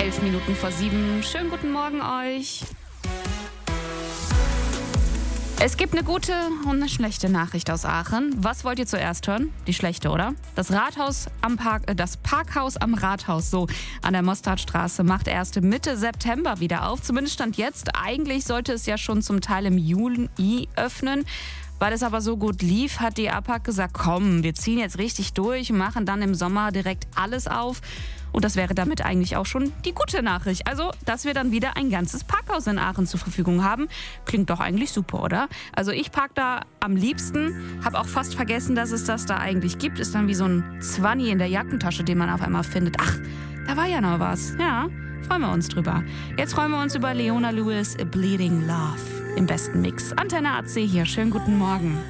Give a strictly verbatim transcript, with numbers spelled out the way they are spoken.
Elf Minuten vor sieben. Schönen guten Morgen euch. Es gibt eine gute und eine schlechte Nachricht aus Aachen. Was wollt ihr zuerst hören? Die schlechte, oder? Das Rathaus am Park, äh, das Parkhaus am Rathaus, so an der Mostardstraße, macht erst Mitte September wieder auf. Zumindest stand jetzt. Eigentlich sollte es ja schon zum Teil im Juli öffnen. Weil es aber so gut lief, hat die A P A G gesagt, komm, wir ziehen jetzt richtig durch und machen dann im Sommer direkt alles auf. Und das wäre damit eigentlich auch schon die gute Nachricht. Also, dass wir dann wieder ein ganzes Parkhaus in Aachen zur Verfügung haben. Klingt doch eigentlich super, oder? Also ich park da am liebsten, habe auch fast vergessen, dass es das da eigentlich gibt. Ist dann wie so ein Zwanni in der Jackentasche, den man auf einmal findet. Ach, da war ja noch was. Ja, freuen wir uns drüber. Jetzt freuen wir uns über Leona Lewis, A Bleeding Love im besten Mix. Antenne A C hier, schönen guten Morgen.